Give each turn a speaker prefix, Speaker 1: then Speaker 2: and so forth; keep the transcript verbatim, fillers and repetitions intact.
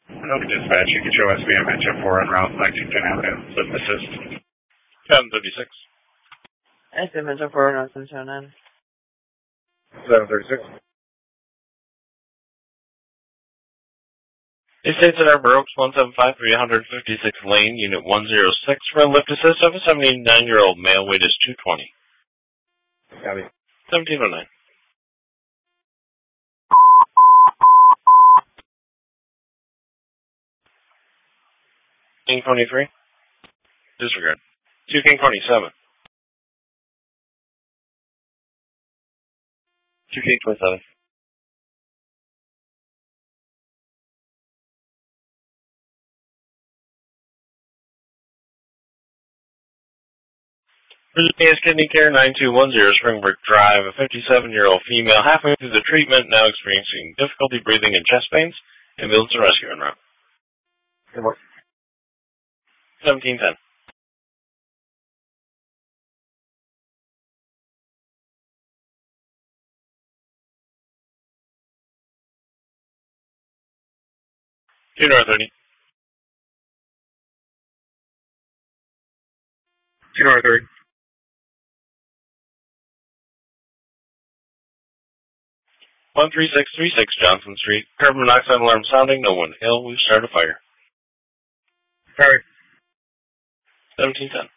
Speaker 1: Oak Dispatch, you can show S B M at Jet four on route Lexington Avenue. Lift assist.
Speaker 2: seven thirty-six.
Speaker 3: S B M at Jet four on Lexington Avenue.
Speaker 1: seven thirty-six.
Speaker 2: It states that our Baroque's one seven five three one fifty-six lane, unit one oh six, for a lift assist of a seventy-nine-year-old male, weight is two twenty.
Speaker 1: Copy.
Speaker 2: seventeen oh nine. King twenty-three. Disregard. two King twenty-seven. two King twenty-seven. Virginia's Kidney Care nine two one zero Springbrook Drive, a fifty-seven-year-old female halfway through the treatment, now experiencing difficulty breathing and chest pains. Ambulance and rescue en route.
Speaker 1: Good morning.
Speaker 2: seventeen ten. two North thirty.
Speaker 1: two North thirty.
Speaker 2: one three six three six Johnson Street. Carbon monoxide alarm sounding. No one ill. We've started a fire.
Speaker 1: Sorry.
Speaker 2: seventeen ten.